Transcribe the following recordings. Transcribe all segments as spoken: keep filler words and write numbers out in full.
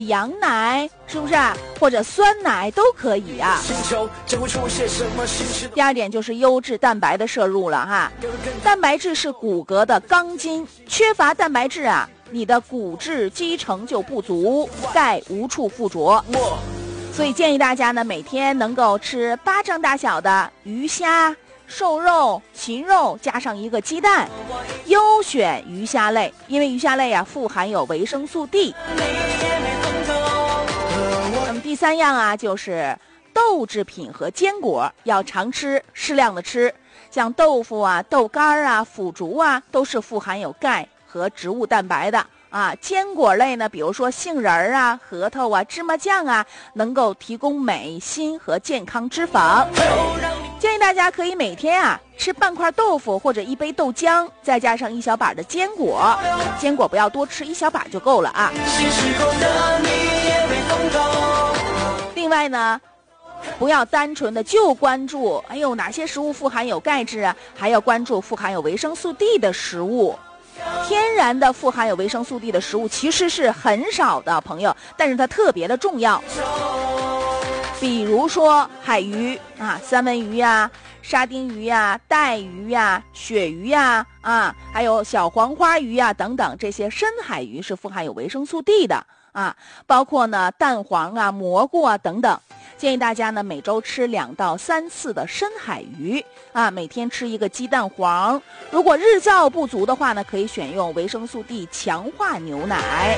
羊奶是不是？或者酸奶都可以啊。第二点就是优质蛋白的摄入了哈。蛋白质是骨骼的钢筋，缺乏蛋白质啊，你的骨质基层就不足，钙无处附着。所以建议大家呢，每天能够吃巴掌大小的鱼虾、瘦肉、禽肉，加上一个鸡蛋，优选鱼虾类，因为鱼虾类啊富含有维生素 D。那么第三样啊，就是豆制品和坚果要常吃，适量的吃，像豆腐啊、豆干啊、腐竹啊，都是富含有钙和植物蛋白的啊。坚果类呢，比如说杏仁儿啊、核桃啊、芝麻酱啊，能够提供镁、锌和健康脂肪。建议大家可以每天啊吃半块豆腐或者一杯豆浆，再加上一小把的坚果，坚果不要多吃，一小把就够了啊。另外呢，不要单纯的就关注哎呦哪些食物富含有钙质啊，还要关注富含有维生素 D 的食物。天然的富含有维生素 D 的食物其实是很少的朋友，但是它特别的重要。比如说海鱼啊，三文鱼呀、啊、沙丁鱼呀、啊、带鱼呀、啊、鳕鱼呀 啊, 啊，还有小黄花鱼呀、啊、等等，这些深海鱼是富含有维生素 D 的啊，包括呢蛋黄啊、蘑菇啊等等。建议大家呢每周吃两到三次的深海鱼啊，每天吃一个鸡蛋黄。如果日照不足的话呢，可以选用维生素 D 强化牛奶。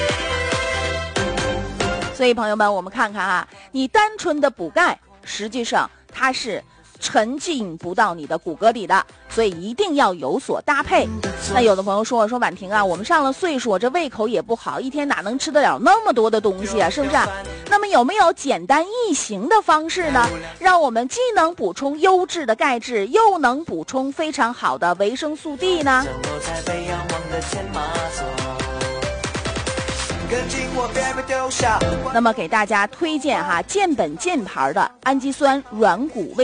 所以朋友们，我们看看啊，你单纯的补钙，实际上它是沉浸不到你的骨骼里的，所以一定要有所搭配。那有的朋友说说婉婷啊，我们上了岁数，这胃口也不好，一天哪能吃得了那么多的东西啊，是不是？那么有没有简单易行的方式呢？让我们既能补充优质的钙质，又能补充非常好的维生素 D 呢？那么给大家推荐哈健本健牌的氨基酸软骨微